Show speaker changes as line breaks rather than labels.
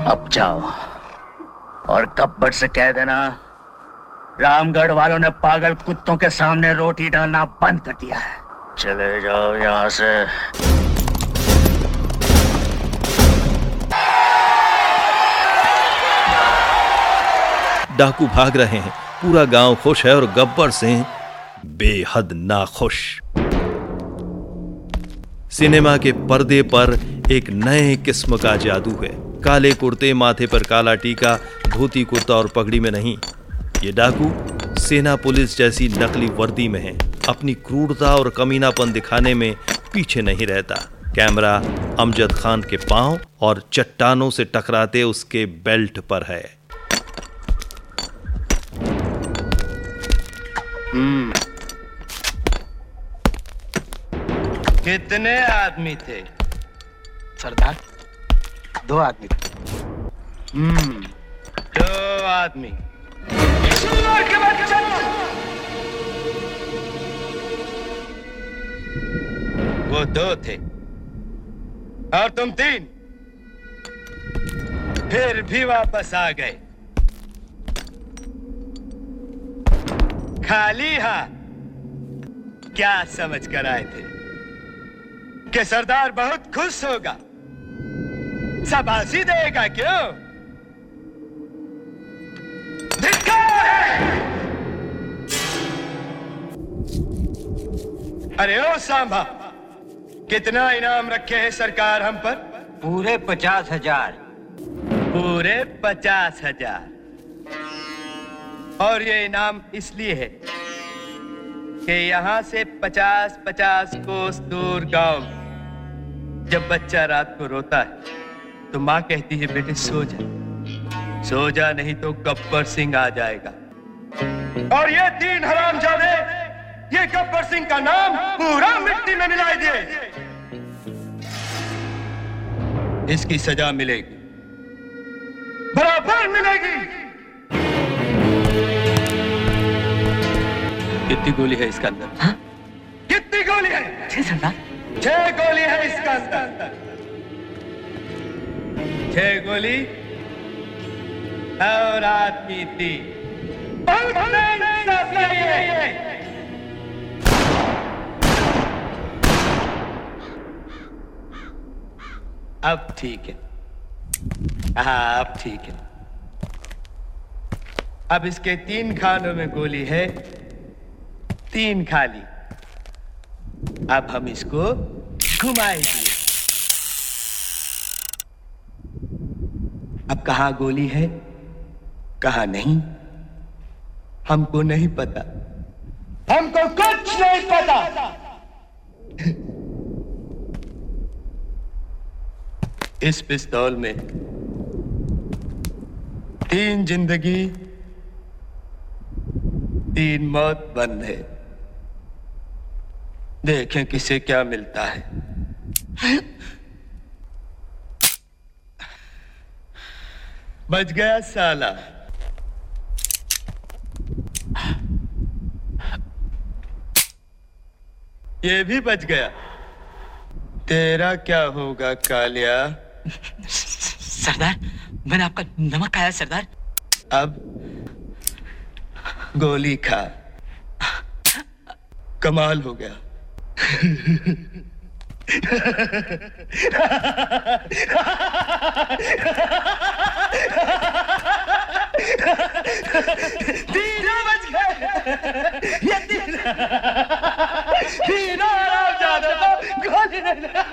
अब जाओ और गब्बर से कह देना रामगढ़ वालों ने पागल कुत्तों के सामने रोटी डालना बंद कर दिया है। चले जाओ यहाँ से।
डाकू भाग रहे हैं, पूरा गांव खुश है और गब्बर सिंह बेहद नाखुश। सिनेमा के पर्दे पर एक नए किस्म का जादू है। काले कुर्ते, माथे पर काला टीका, धोती कुर्ता और पगड़ी में नहीं, ये डाकू सेना पुलिस जैसी नकली वर्दी में है। अपनी क्रूरता और कमीनापन दिखाने में पीछे नहीं रहता। कैमरा अमजद खान के पांव और चट्टानों से टकराते उसके बेल्ट पर है।
कितने आदमी थे?
सरदार 2 आदमी थे।
2 आदमी। वो 2 थे और तुम 3, फिर भी वापस आ गए खाली हाथ। क्या समझ कर आए थे कि सरदार बहुत खुश होगा, शाबाशी देगा? क्यों? धिक्कार है। अरे ओ सांभा, कितना इनाम रखे हैं सरकार हम पर?
पूरे 50,000।
पूरे 50,000। और ये इनाम इसलिए है कि यहाँ से 50-50 कोस दूर गांव जब बच्चा रात को रोता है तो माँ कहती है बेटे सो जा, सो जा नहीं तो गब्बर सिंह आ जाएगा। और ये 3 हरामजादे ये गब्बर सिंह का नाम पूरा मिट्टी में मिला दिए। इसकी सजा मिलेगी, बराबर मिलेगी। कितनी गोली है इसका अंदर?
हाँ?
कितनी गोली है?
6 सरदार।
6 गोली है इसका अंदर। 6 गोली और आदमी 3। अब ठीक है। हाँ अब ठीक है। अब इसके 3 खानों में गोली है, 3 खाली। अब हम इसको घुमाएंगे। अब कहाँ गोली है कहाँ नहीं हमको नहीं पता, हमको कुछ नहीं पता। इस पिस्तौल में 3 जिंदगी 3 मौत बंद है। देखें किसे क्या मिलता है। बच गया साला। ये भी बच गया। तेरा क्या होगा कालिया?
सरदार मैंने आपका नमक खाया सरदार।
अब गोली खा। कमाल हो गया। तीनों बच गए। ये तीनों